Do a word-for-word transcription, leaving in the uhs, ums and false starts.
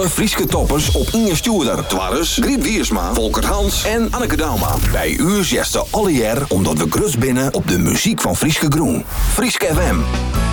alle Frieske toppers op één stuurder. Twarres, Griet Wiersma, Volkert Hans en Anneke Dauma. Bij u zesde alle jaar omdat we grus binnen op de muziek van Frieske Groen. Frieske F M.